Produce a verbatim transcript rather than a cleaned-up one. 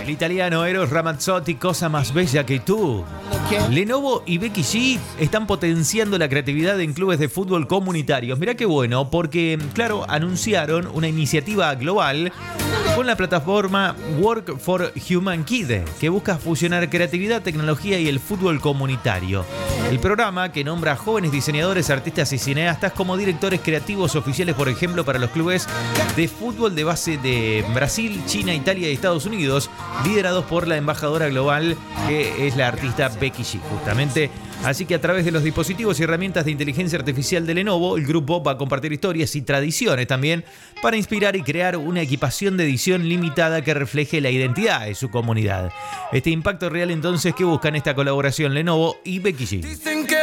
El italiano Eros Ramazzotti, Cosa más bella que tú. Lenovo y Becky G están potenciando la creatividad en clubes de fútbol comunitarios. Mirá qué bueno, porque, claro, anunciaron una iniciativa global con la plataforma Work for Humankind, que busca fusionar creatividad, tecnología y el fútbol comunitario. El programa, que nombra a jóvenes diseñadores, artistas y cineastas como directores creativos oficiales, por ejemplo, para los clubes de fútbol de base de Brasil, China, Italia y Estados Unidos, liderados por la embajadora global, que es la artista Becky G, justamente. Así que a través de los dispositivos y herramientas de inteligencia artificial de Lenovo, el grupo va a compartir historias y tradiciones también para inspirar y crear una equipación de edición limitada que refleje la identidad de su comunidad. Este impacto real, entonces, que buscan esta colaboración Lenovo y Becky G.